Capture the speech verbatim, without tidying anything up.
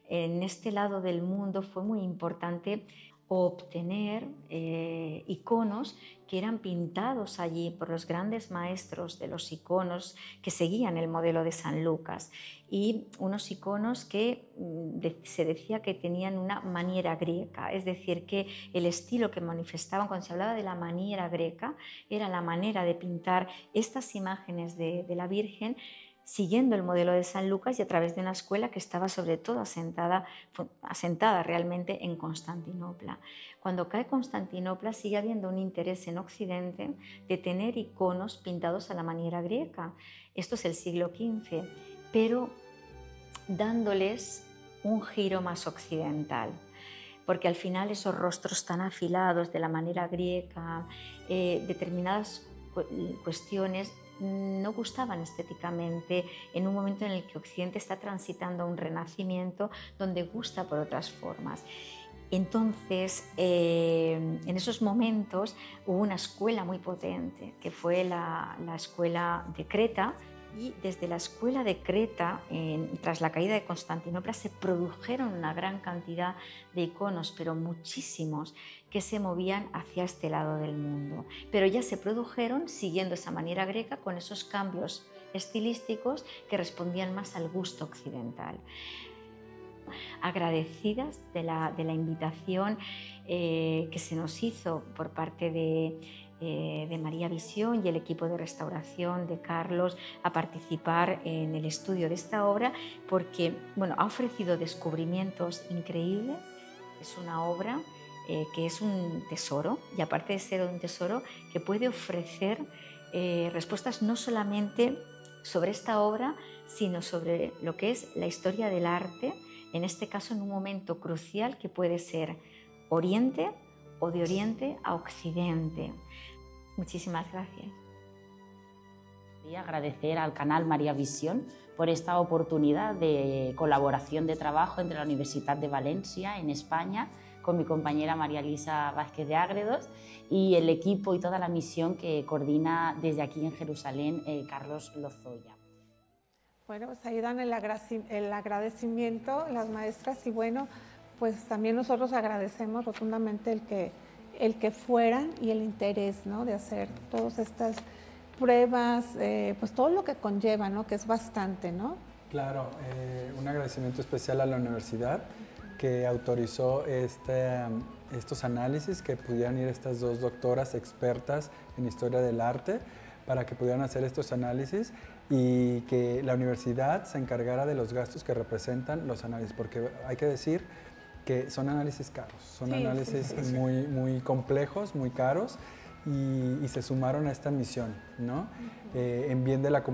en este lado del mundo fue muy importante obtener eh, iconos que eran pintados allí por los grandes maestros de los iconos que seguían el modelo de San Lucas, y unos iconos que de, se decía que tenían una maniera greca, es decir, que el estilo que manifestaban cuando se hablaba de la maniera greca era la manera de pintar estas imágenes de, de la Virgen siguiendo el modelo de San Lucas y a través de una escuela que estaba sobre todo asentada, asentada realmente en Constantinopla. Cuando cae Constantinopla sigue habiendo un interés en Occidente de tener iconos pintados a la manera griega. Esto es el siglo quince, pero dándoles un giro más occidental, porque al final esos rostros tan afilados de la manera griega, eh, determinadas cuestiones no gustaban estéticamente en un momento en el que Occidente está transitando a un renacimiento donde gusta por otras formas. Entonces, eh, en esos momentos hubo una escuela muy potente, que fue la, la escuela de Creta, y desde la escuela de Creta, en, tras la caída de Constantinopla, se produjeron una gran cantidad de iconos, pero muchísimos, que se movían hacia este lado del mundo. Pero ya se produjeron siguiendo esa manera greca, con esos cambios estilísticos que respondían más al gusto occidental. Agradecidas de la, de la invitación eh, que se nos hizo por parte de, eh, de María Visión y el equipo de restauración de Carlos a participar en el estudio de esta obra, porque bueno, ha ofrecido descubrimientos increíbles. Es una obra eh, que es un tesoro, y aparte de ser un tesoro, que puede ofrecer eh, respuestas no solamente sobre esta obra, sino sobre lo que es la historia del arte, en este caso en un momento crucial que puede ser Oriente o de Oriente a Occidente. Muchísimas gracias. Quería agradecer al canal María Visión por esta oportunidad de colaboración de trabajo entre la Universidad de Valencia en España con mi compañera María Elisa Vázquez de Ágredos y el equipo y toda la misión que coordina desde aquí en Jerusalén eh, Carlos Lozoya. Bueno, pues ahí dan el, el agradecimiento las maestras y bueno, pues también nosotros agradecemos rotundamente el que, el que fueran y el interés, ¿no?, de hacer todas estas pruebas, eh, pues todo lo que conlleva, ¿no?, que es bastante, ¿no? Claro, eh, un agradecimiento especial a la universidad que autorizó este, estos análisis, que pudieran ir estas dos doctoras expertas en historia del arte para que pudieran hacer estos análisis y que la universidad se encargara de los gastos que representan los análisis, porque hay que decir que son análisis caros, son sí, análisis sí, sí, sí. Muy, muy complejos, muy caros, y, y se sumaron a esta misión, ¿no? Uh-huh. eh, en bien de la comunidad.